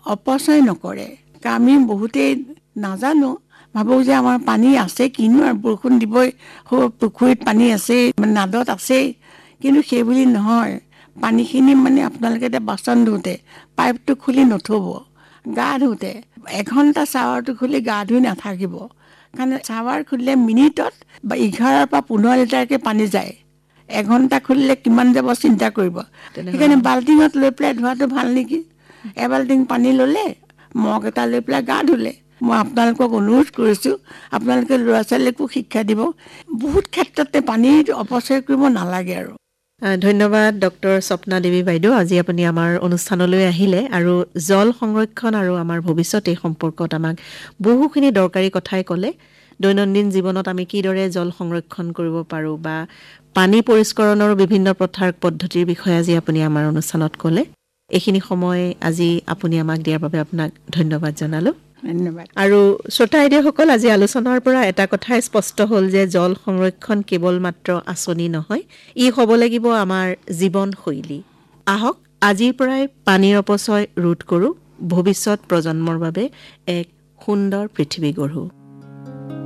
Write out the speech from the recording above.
অপচয় নকৰে। আমি বহুতেই নাজানো, ভাবোঁ যে আমাৰ পানী আছে কিনো আৰু বৰষুণ দিবই, পুখুৰীত পানী আছেই, নাদত আছেই, কিন্তু সেইবুলি নহয়। পানীখিনি মানে আপোনালোকে এতিয়া বাচন ধুওঁতে পাইপটো খুলি নথ'ব, গা ধুওঁতে এঘণ্টা শ্বাৱাৰটো খুলি গা ধুই নাথাকিব, কাৰণ শ্বাৱাৰ খুলিলে মিনিটত 11 পৰা 15 লিটাৰকৈ পানী যায়। এঘণ্টা খুলিলে কিমান যাব চিন্তা কৰিব। সেইকাৰণে বাল্টিঙত লৈ পেলাই ধোৱাটো ভাল নেকি? এবাল্টিং পানী ল'লে, মগ এটা লৈ পেলাই গা ধুলে। মই আপোনালোকক অনুৰোধ কৰিছোঁ, আপোনালোকে ল'ৰা ছোৱালীকো শিক্ষা দিব, বহুত ক্ষেত্ৰতে পানীৰ অপচয় কৰিব নালাগে আৰু। ধন্যবাদ ডক্টৰ স্বপ্না দেৱী বাইদেউ, আজি আপুনি আমাৰ অনুষ্ঠানলৈ আহিলে আৰু জল সংৰক্ষণ আৰু আমাৰ ভৱিষ্যত এই সম্পৰ্কত আমাক বহুখিনি দৰকাৰী কথাই ক'লে। দৈনন্দিন জীৱনত আমি কিদৰে জল সংৰক্ষণ কৰিব পাৰোঁ বা পানী পৰিষ্কৰণৰ বিভিন্ন প্ৰথাৰ পদ্ধতিৰ বিষয়ে আজি আপুনি আমাৰ অনুষ্ঠানত ক'লে। এইখিনি সময় আজি আপুনি আমাক দিয়াৰ বাবে আপোনাক ধন্যবাদ জনালোঁ। ধন্যবাদ। আৰু শ্ৰোতা আইদেউসকল, আজি আলোচনাৰ পৰা এটা কথাই স্পষ্ট হ'ল যে জল সংৰক্ষণ কেৱল মাত্ৰ আঁচনি নহয়, ই হ'ব লাগিব আমাৰ জীৱনশৈলী। আহক আজিৰ পৰাই পানীৰ অপচয় ৰোধ কৰোঁ, ভৱিষ্যত প্ৰজন্মৰ বাবে এক সুন্দৰ পৃথিৱী গঢ়োঁ।